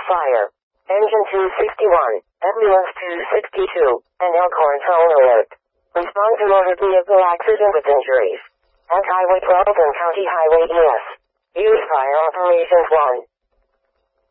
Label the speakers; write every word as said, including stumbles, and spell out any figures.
Speaker 1: fire. Engine two sixty-one, Ambulance two sixty-two, and Elkhorn Toll Alert. Respond to motor vehicle accident with injuries. At Highway twelve and County Highway E S. Use Fire Operations one.